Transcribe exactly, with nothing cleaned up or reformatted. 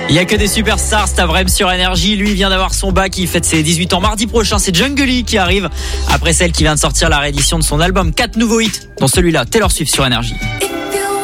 Il y a que des superstars, Stavrem sur Énergie. Lui vient d'avoir son bac, il fête ses dix-huit ans mardi prochain. C'est Jungly qui arrive après celle qui vient de sortir la réédition de son album. Quatre nouveaux hits, dont celui-là, Taylor Swift sur Énergie.